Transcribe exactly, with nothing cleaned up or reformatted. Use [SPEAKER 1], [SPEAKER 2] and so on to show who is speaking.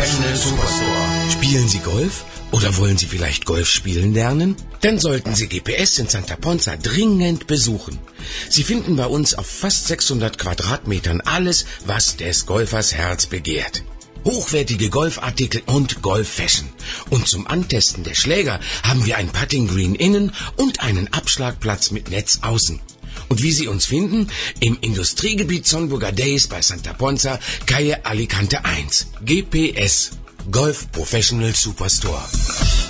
[SPEAKER 1] Professional Superstore.
[SPEAKER 2] Spielen Sie Golf? Oder wollen Sie vielleicht Golf spielen lernen? Dann sollten Sie G P S in Santa Ponza dringend besuchen. Sie finden bei uns auf fast sechshundert Quadratmetern alles, was des Golfers Herz begehrt. Hochwertige Golfartikel und Golf-Fashion. Und zum Antesten der Schläger haben wir ein Putting Green innen und einen Abschlagplatz mit Netz außen. Und wie Sie uns finden? Im Industriegebiet Sonburger Days bei Santa Ponza, Calle Alicante eins. G P S. Golf Professional Superstore.